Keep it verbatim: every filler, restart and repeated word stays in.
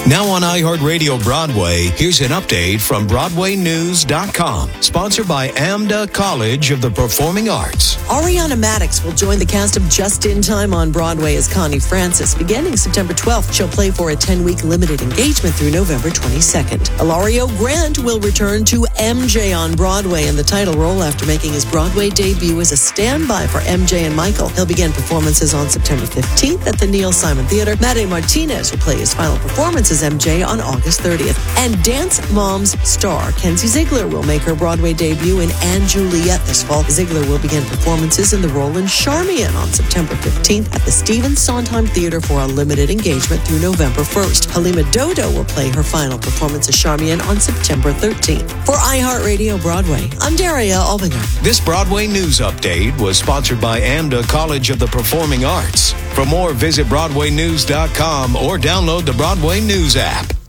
Now on iHeartRadio Broadway, here's an update from Broadway News dot com. Sponsored by AMDA College of the Performing Arts. Ariana Maddox will join the cast of Just in Time on Broadway as Connie Francis. Beginning September twelfth, she'll play for a ten-week limited engagement through November twenty-second. Ilario Grant will return to M J on Broadway in the title role after making his Broadway debut as a standby for M J and Michael. He'll begin performances on September fifteenth at the Neil Simon Theater. Maddie Martinez will play his final performance as M J on August thirtieth. And Dance Moms star Kenzie Ziegler will make her Broadway debut in Anne Juliet this fall. Ziegler will begin performances in the role in Charmian on September fifteenth at the Stephen Sondheim Theater for a limited engagement through November first. Halima Dodo will play her final performance as Charmian on September thirteenth. For iHeartRadio Broadway, I'm Daria Albinger. This Broadway News Update was sponsored by AMDA College of the Performing Arts. For more, visit Broadway News dot com or download the Broadway News app.